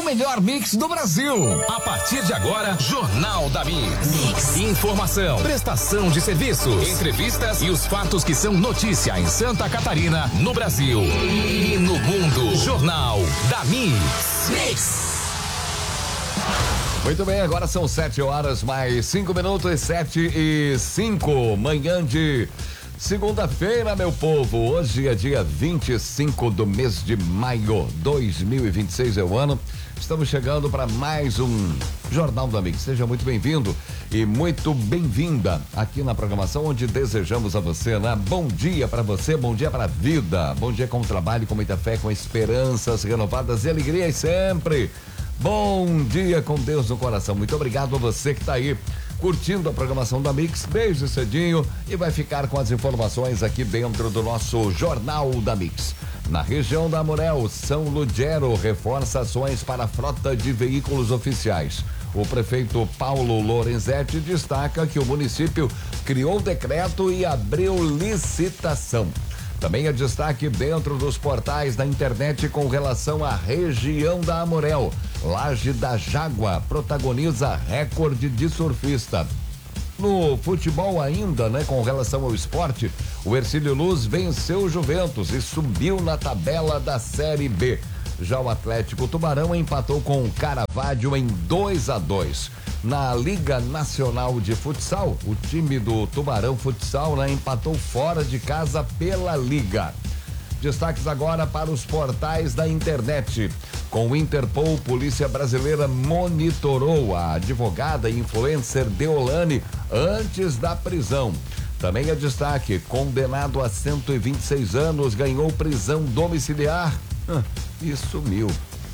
melhor mix do Brasil. A partir de agora, Jornal da Mix. Informação, prestação de serviços, entrevistas e os fatos que são notícia em Santa Catarina, no Brasil e no mundo. Jornal da Mix. Muito bem, agora são 7h mais 5 minutos, 7h05, manhã de segunda-feira, meu povo. Hoje é dia 25 do mês de maio, 2026 é o ano. Estamos chegando para mais um Jornal do Amigo. Seja muito bem-vindo e muito bem-vinda aqui na programação, onde desejamos a você, né? Bom dia para você, bom dia para a vida, bom dia com trabalho, com muita fé, com esperanças renovadas e alegrias sempre. Bom dia com Deus no coração. Muito obrigado a você que está aí curtindo a programação da Mix desde cedinho e vai ficar com as informações aqui dentro do nosso Jornal da Mix. Na região da Amurel, São Lugero reforça ações para a frota de veículos oficiais. O prefeito Paulo Lorenzetti destaca que o município criou decreto e abriu licitação. Também é destaque dentro dos portais da internet com relação à região da Amurel. Laje da Jágua protagoniza recorde de surfista. No futebol ainda, né, com relação ao esporte, o Hercílio Luz venceu o Juventus e subiu na tabela da Série B. Já o Atlético Tubarão empatou com o Caravaggio em 2-2. Na Liga Nacional de Futsal, o time do Tubarão Futsal, né, empatou fora de casa pela Liga. Destaques agora para os portais da internet. Com o Interpol, Polícia Brasileira monitorou a advogada e influencer Deolane antes da prisão. Também é destaque, condenado a 126 anos, ganhou prisão domiciliar e sumiu.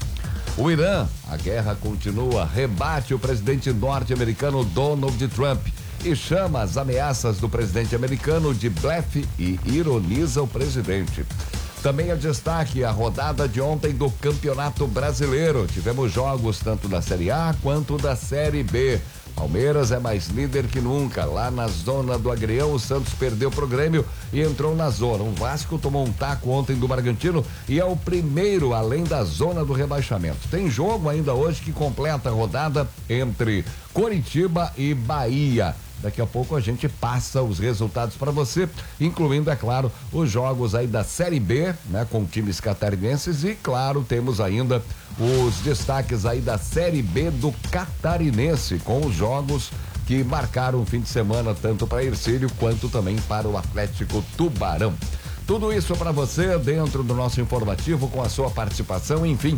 O Irã, a guerra continua, rebate o presidente norte-americano Donald Trump e chama as ameaças do presidente americano de blefe e ironiza o presidente. Também é destaque a rodada de ontem do Campeonato Brasileiro. Tivemos jogos tanto da Série A quanto da Série B. Palmeiras é mais líder que nunca. Lá na zona do Agrião, o Santos perdeu pro Grêmio e entrou na zona. O Vasco tomou um taco ontem do Bragantino e é o primeiro além da zona do rebaixamento. Tem jogo ainda hoje que completa a rodada entre Coritiba e Bahia. Daqui a pouco a gente passa os resultados para você, incluindo, é claro, os jogos aí da Série B, né, com times catarinenses e, claro, temos ainda os destaques aí da Série B do Catarinense, com os jogos que marcaram o fim de semana tanto para Hercílio quanto também para o Atlético Tubarão. Tudo isso para você dentro do nosso informativo com a sua participação, enfim,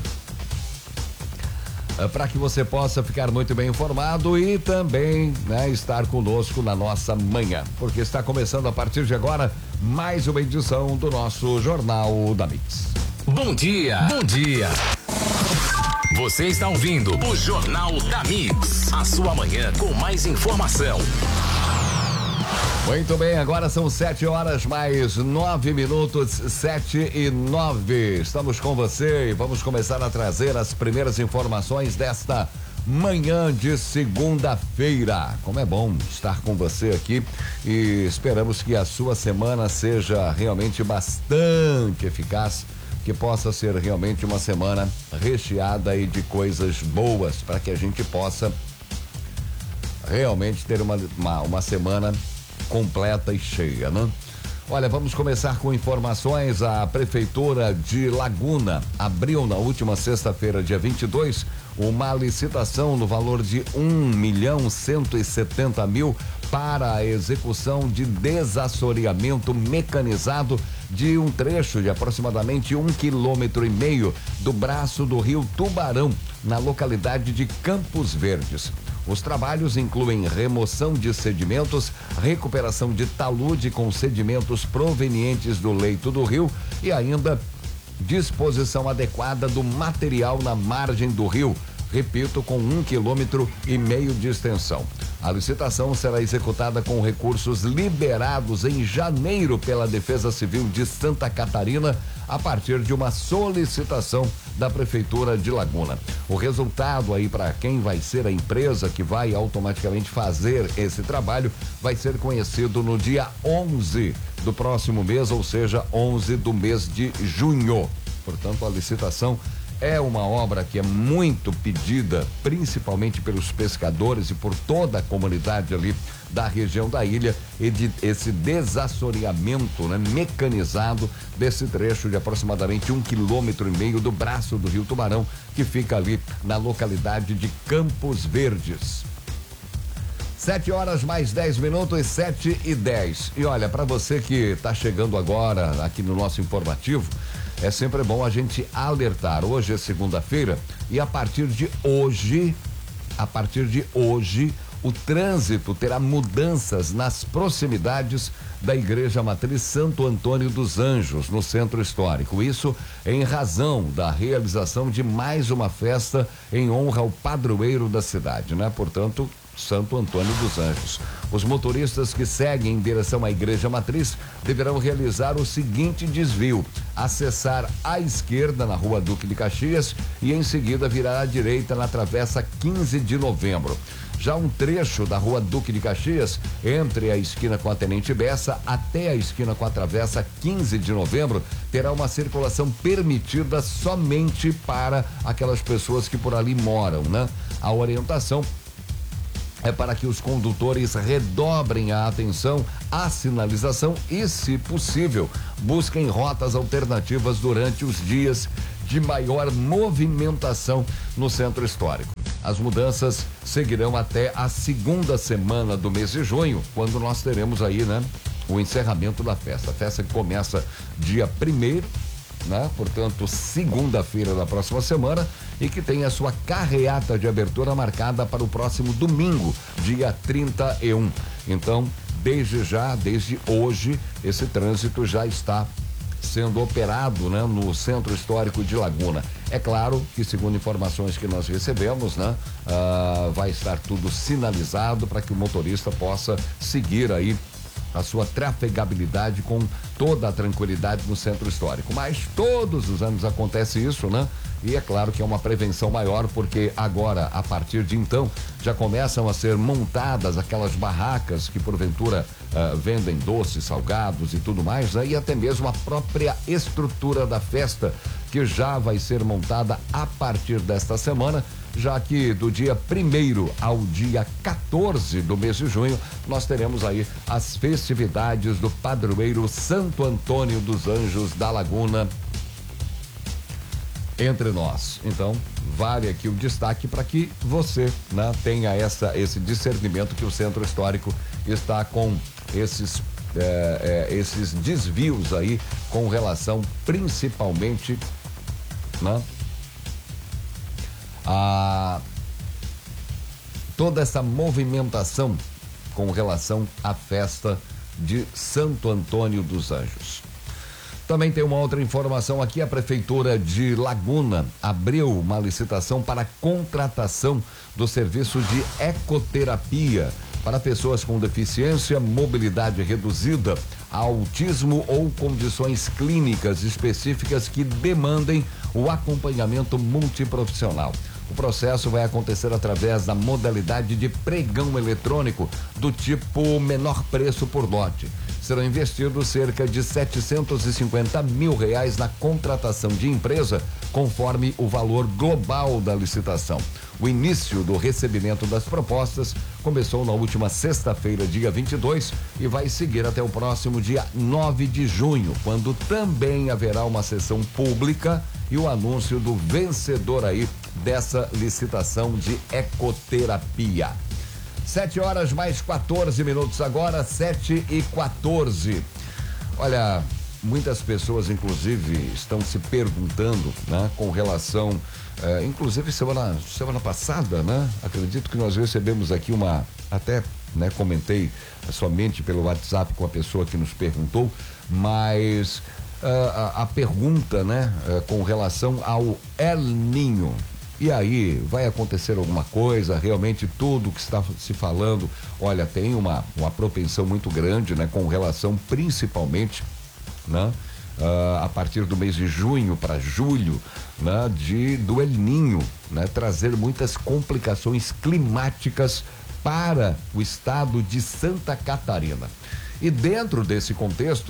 para que você possa ficar muito bem informado e também, né, estar conosco na nossa manhã, porque está começando a partir de agora mais uma edição do nosso Jornal da Mix. Bom dia, bom dia. Você está ouvindo o Jornal da Mix, a sua manhã com mais informação. Muito bem, agora são 7h mais 9 minutos, 7h09. Estamos com você e vamos começar a trazer as primeiras informações desta manhã de segunda-feira. Como é bom estar com você aqui e esperamos que a sua semana seja realmente bastante eficaz, que possa ser realmente uma semana recheada aí de coisas boas para que a gente possa realmente ter uma semana completa e cheia, né? Olha, vamos começar com informações. A Prefeitura de Laguna abriu na última sexta-feira, dia 22, uma licitação no valor de 1.170.000 para a execução de desassoreamento mecanizado de um trecho de aproximadamente 1,5 km do braço do rio Tubarão, na localidade de Campos Verdes. Os trabalhos incluem remoção de sedimentos, recuperação de talude com sedimentos provenientes do leito do rio e ainda disposição adequada do material na margem do rio, repito, com 1,5 km de extensão. A licitação será executada com recursos liberados em janeiro pela Defesa Civil de Santa Catarina, a partir de uma solicitação da Prefeitura de Laguna. O resultado aí para quem vai ser a empresa que vai automaticamente fazer esse trabalho vai ser conhecido no dia 11 do próximo mês, ou seja, 11 do mês de junho. Portanto, a licitação é uma obra que é muito pedida, principalmente pelos pescadores e por toda a comunidade ali da região da ilha, e esse desassoreamento, né, mecanizado desse trecho de aproximadamente 1,5 km do braço do Rio Tubarão, que fica ali na localidade de Campos Verdes. 7h mais 10 minutos, 7h10. E olha, para você que está chegando agora aqui no nosso informativo, é sempre bom a gente alertar. Hoje é segunda-feira e a partir de hoje, o trânsito terá mudanças nas proximidades da Igreja Matriz Santo Antônio dos Anjos, no Centro Histórico. Isso em razão da realização de mais uma festa em honra ao padroeiro da cidade, né? Portanto, Santo Antônio dos Anjos. Os motoristas que seguem em direção à Igreja Matriz deverão realizar o seguinte desvio: acessar à esquerda na Rua Duque de Caxias e em seguida virar à direita na Travessa 15 de Novembro. Já um trecho da Rua Duque de Caxias, entre a esquina com a Tenente Bessa até a esquina com a Travessa 15 de Novembro, terá uma circulação permitida somente para aquelas pessoas que por ali moram, né? A orientação é para que os condutores redobrem a atenção à sinalização e, se possível, busquem rotas alternativas durante os dias de maior movimentação no Centro Histórico. As mudanças seguirão até a segunda semana do mês de junho, quando nós teremos aí, né, o encerramento da festa. A festa que começa dia 1º, né? Portanto, segunda-feira da próxima semana, e que tem a sua carreata de abertura marcada para o próximo domingo, dia 31. Então, desde hoje, esse trânsito já está sendo operado, né, no Centro Histórico de Laguna. É claro que, segundo informações que nós recebemos, né, vai estar tudo sinalizado para que o motorista possa seguir aí a sua trafegabilidade com toda a tranquilidade no Centro Histórico. Mas todos os anos acontece isso, né? E é claro que é uma prevenção maior, porque agora, a partir de então, já começam a ser montadas aquelas barracas que porventura vendem doces, salgados e tudo mais, né? E até mesmo a própria estrutura da festa, que já vai ser montada a partir desta semana, já que do dia 1º ao dia 14 do mês de junho, nós teremos aí as festividades do padroeiro Santo Antônio dos Anjos da Laguna entre nós. Então, vale aqui o destaque para que você, né, tenha esse discernimento que o Centro Histórico está com esses desvios aí com relação principalmente, né, a toda essa movimentação com relação à festa de Santo Antônio dos Anjos. Também tem uma outra informação aqui: a Prefeitura de Laguna abriu uma licitação para contratação do serviço de ecoterapia para pessoas com deficiência, mobilidade reduzida, autismo ou condições clínicas específicas que demandem o acompanhamento multiprofissional. O processo vai acontecer através da modalidade de pregão eletrônico do tipo menor preço por lote. Serão investidos cerca de R$750 mil na contratação de empresa, conforme o valor global da licitação. O início do recebimento das propostas começou na última sexta-feira, dia 22, e vai seguir até o próximo dia 9 de junho, quando também haverá uma sessão pública e o anúncio do vencedor aí dessa licitação de ecoterapia. 7h mais 14 minutos agora, 7h14. Olha, muitas pessoas, inclusive, estão se perguntando, né, com relação, inclusive semana passada, né? Acredito que nós recebemos aqui até, né, comentei somente pelo WhatsApp com a pessoa que nos perguntou, mas a pergunta, né, com relação ao El Niño. E aí, vai acontecer alguma coisa? Realmente tudo que está se falando, olha, tem uma propensão muito grande, né, com relação principalmente, né, a partir do mês de junho para julho, né, do El Niño, né, trazer muitas complicações climáticas para o estado de Santa Catarina. E dentro desse contexto,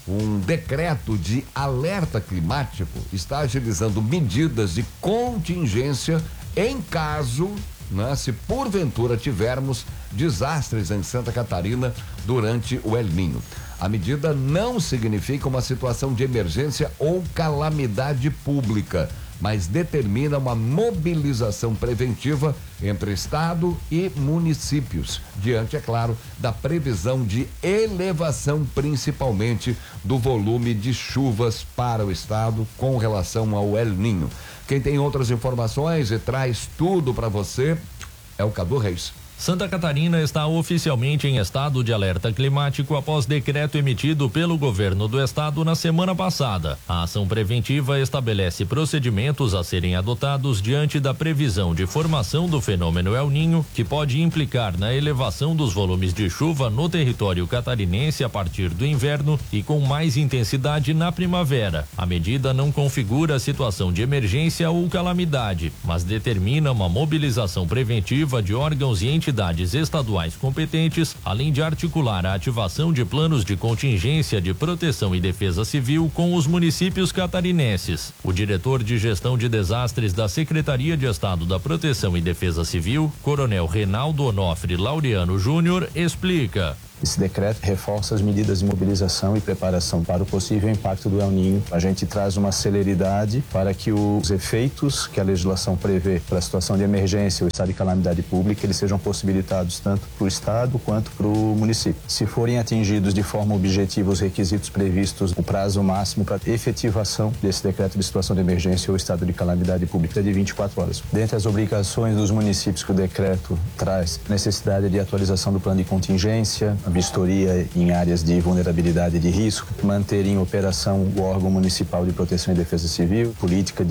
um decreto de alerta climático está agilizando medidas de contingência em caso, né, se porventura tivermos desastres em Santa Catarina durante o El Niño. A medida não significa uma situação de emergência ou calamidade pública, mas determina uma mobilização preventiva entre Estado e municípios, diante, é claro, da previsão de elevação, principalmente, do volume de chuvas para o Estado com relação ao El Niño. Quem tem outras informações e traz tudo para você é o Cadu Reis. Santa Catarina está oficialmente em estado de alerta climático após decreto emitido pelo governo do estado na semana passada. A ação preventiva estabelece procedimentos a serem adotados diante da previsão de formação do fenômeno El Niño, que pode implicar na elevação dos volumes de chuva no território catarinense a partir do inverno e com mais intensidade na primavera. A medida não configura situação de emergência ou calamidade, mas determina uma mobilização preventiva de órgãos e entidades estaduais competentes, além de articular a ativação de planos de contingência de proteção e defesa civil com os municípios catarinenses. O diretor de gestão de desastres da Secretaria de Estado da Proteção e Defesa Civil, Coronel Reinaldo Onofre Laureano Júnior, explica. Esse decreto reforça as medidas de mobilização e preparação para o possível impacto do El Niño. A gente traz uma celeridade para que os efeitos que a legislação prevê para a situação de emergência ou estado de calamidade pública, eles sejam possibilitados tanto para o Estado quanto para o município. Se forem atingidos de forma objetiva os requisitos previstos, o prazo máximo para efetivação desse decreto de situação de emergência ou estado de calamidade pública é de 24 horas. Dentre as obrigações dos municípios que o decreto traz, necessidade de atualização do plano de contingência, vistoria em áreas de vulnerabilidade e de risco, manter em operação o órgão municipal de proteção e defesa civil, política de